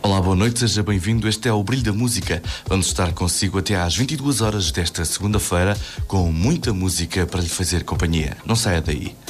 Olá, boa noite, seja bem-vindo. Este é o Brilho da Música. Vamos estar consigo até às 22 horas desta segunda-feira com muita música para lhe fazer companhia. Não saia daí.